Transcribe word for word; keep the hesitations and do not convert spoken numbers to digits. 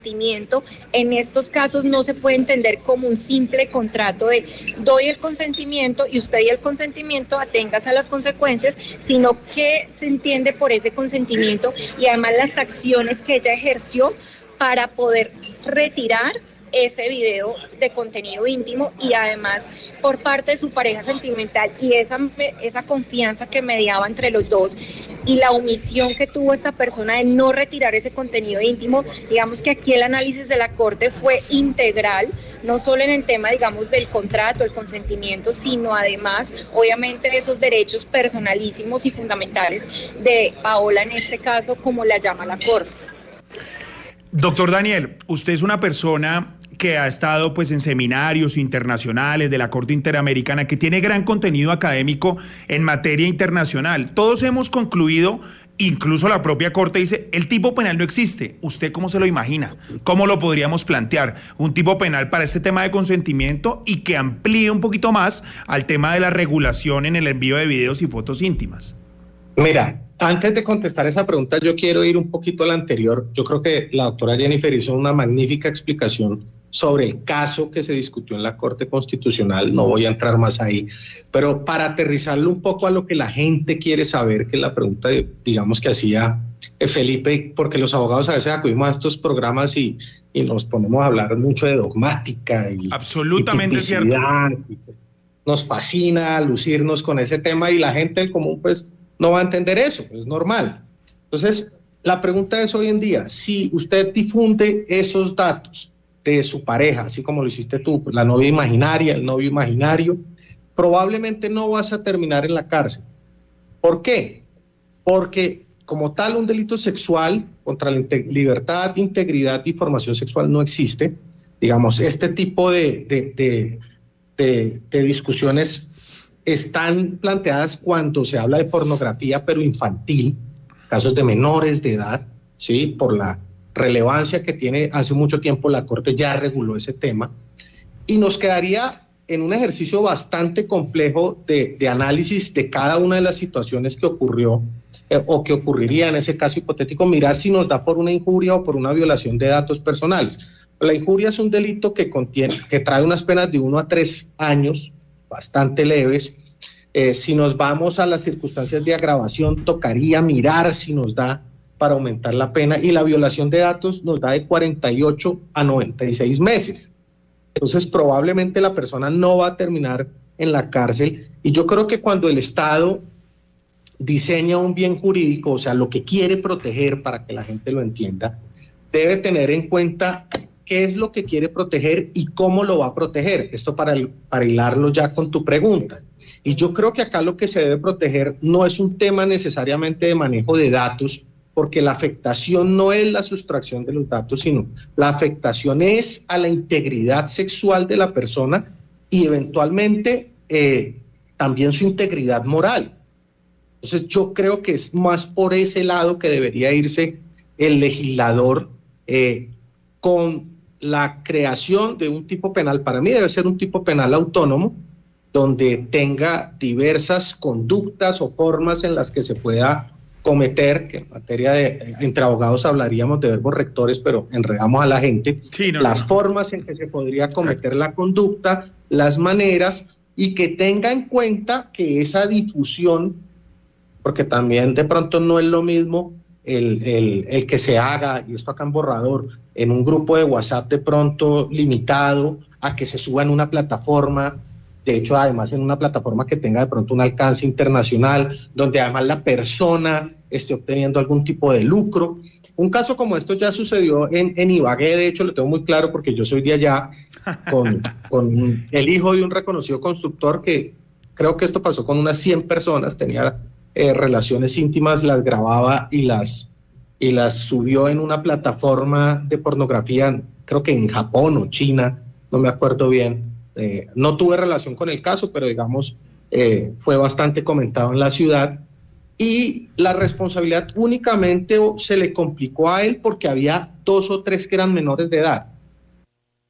consentimiento en estos casos no se puede entender como un simple contrato de doy el consentimiento y usted y el consentimiento aténgase a las consecuencias, sino que se entiende por ese consentimiento y además las acciones que ella ejerció para poder retirar ese video de contenido íntimo y además por parte de su pareja sentimental y esa, esa confianza que mediaba entre los dos y la omisión que tuvo esta persona de no retirar ese contenido íntimo. Digamos que aquí el análisis de la Corte fue integral, no solo en el tema, digamos, del contrato, el consentimiento, sino además, obviamente, de esos derechos personalísimos y fundamentales de Paola en este caso, como la llama la Corte. Doctor Daniel, usted es una persona que ha estado pues en seminarios internacionales de la Corte Interamericana, que tiene gran contenido académico en materia internacional. Todos hemos concluido, incluso la propia Corte dice, el tipo penal no existe. ¿Usted cómo se lo imagina? ¿Cómo lo podríamos plantear? Un tipo penal para este tema de consentimiento y que amplíe un poquito más al tema de la regulación en el envío de videos y fotos íntimas. Mira, antes de contestar esa pregunta, yo quiero ir un poquito a la anterior. Yo creo que la doctora Jennifer hizo una magnífica explicación sobre el caso que se discutió en la Corte Constitucional. No voy a entrar más ahí, pero para aterrizarlo un poco a lo que la gente quiere saber, que es la pregunta, de, digamos, que hacía Felipe, porque los abogados a veces acudimos a estos programas y, y nos ponemos a hablar mucho de dogmática y absolutamente y cierto. Y nos fascina lucirnos con ese tema y la gente del común pues no va a entender eso, es normal. Entonces, la pregunta es hoy en día, si usted difunde esos datos de su pareja, así como lo hiciste tú, la novia imaginaria, el novio imaginario, probablemente no vas a terminar en la cárcel. ¿Por qué? Porque como tal un delito sexual contra la libertad, integridad y formación sexual no existe. Digamos, este tipo de, de, de, de, de discusiones están planteadas cuando se habla de pornografía, pero infantil, casos de menores de edad, ¿sí? Por la relevancia que tiene, hace mucho tiempo la Corte ya reguló ese tema, y nos quedaría en un ejercicio bastante complejo de, de análisis de cada una de las situaciones que ocurrió eh, o que ocurriría en ese caso hipotético, mirar si nos da por una injuria o por una violación de datos personales. La injuria es un delito que contiene, que trae unas penas de uno a tres años, bastante leves. Eh, si nos vamos a las circunstancias de agravación, tocaría mirar si nos da para aumentar la pena, y la violación de datos nos da de cuarenta y ocho a noventa y seis meses. Entonces probablemente la persona no va a terminar en la cárcel, y yo creo que cuando el Estado diseña un bien jurídico, o sea, lo que quiere proteger, para que la gente lo entienda, debe tener en cuenta qué es lo que quiere proteger y cómo lo va a proteger. Esto para, el, para hilarlo ya con tu pregunta. Y yo creo que acá lo que se debe proteger no es un tema necesariamente de manejo de datos, porque la afectación no es la sustracción de los datos, sino la afectación es a la integridad sexual de la persona y eventualmente eh, también su integridad moral. Entonces yo creo que es más por ese lado que debería irse el legislador eh, con la creación de un tipo penal. Para mí debe ser un tipo penal autónomo, donde tenga diversas conductas o formas en las que se pueda cometer, que en materia de, entre abogados hablaríamos de verbos rectores, pero enredamos a la gente, sí, no, las no. formas en que se podría cometer la conducta, las maneras, y que tenga en cuenta que esa difusión, porque también de pronto no es lo mismo el, el, el que se haga, y esto acá en borrador, en un grupo de WhatsApp de pronto limitado, a que se suba en una plataforma. De hecho, además, en una plataforma que tenga de pronto un alcance internacional, donde además la persona esté obteniendo algún tipo de lucro. Un caso como esto ya sucedió en, en Ibagué, de hecho lo tengo muy claro porque yo soy de allá, con, con el hijo de un reconocido constructor, que creo que esto pasó con unas cien personas, tenía eh, relaciones íntimas, las grababa y las, y las subió en una plataforma de pornografía, creo que en Japón o China, no me acuerdo bien. Eh, no tuve relación con el caso, pero digamos, eh, fue bastante comentado en la ciudad, y la responsabilidad únicamente se le complicó a él porque había dos o tres que eran menores de edad.